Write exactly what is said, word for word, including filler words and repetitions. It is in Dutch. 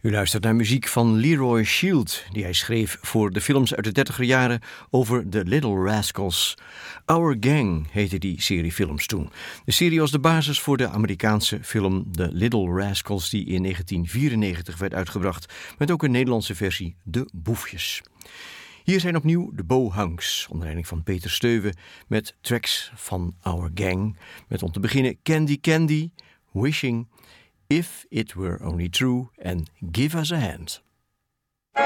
U luistert naar muziek van Leroy Shield, die hij schreef voor de films uit de dertiger jaren over The Little Rascals. Our Gang heette die serie films toen. De serie was de basis voor de Amerikaanse film The Little Rascals, die in negentien vierennegentig werd uitgebracht, met ook een Nederlandse versie, De Boefjes. Hier zijn opnieuw de Bohunks, onder leiding van Peter Steuwe, met tracks van Our Gang, met om te beginnen Candy Candy, Wishing, If It Were Only True en Give Us a Hand.